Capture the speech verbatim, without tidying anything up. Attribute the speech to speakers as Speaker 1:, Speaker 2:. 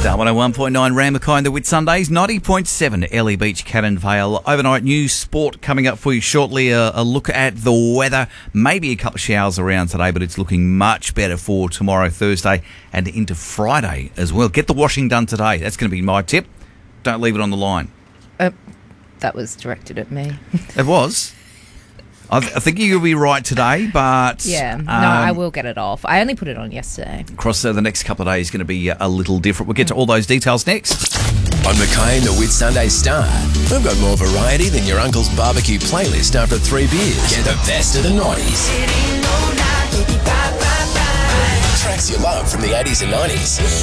Speaker 1: Star one oh one point nine Ramakai, the Whit Sundays, ninety point seven Ellie Beach, Cannon Vale. Overnight news, sport coming up for you shortly. A, a look at the weather. Maybe a couple of showers around today, but it's looking much better for tomorrow, Thursday, and into Friday as well. Get the washing done today. That's going to be my tip. Don't leave it on the line.
Speaker 2: Uh, that was directed at me.
Speaker 1: It was. I, th- I think you'll be right today, but...
Speaker 2: Yeah, no,
Speaker 1: um,
Speaker 2: I will get it off. I only put it on yesterday.
Speaker 1: Across uh, the next couple of days is going to be uh, a little different. We'll get to all those details next.
Speaker 3: On Mackay and the Whit Sunday Star, we've got more variety than your uncle's barbecue playlist after three beers. Get the best of the nineties. Tracks you love from the eighties and nineties.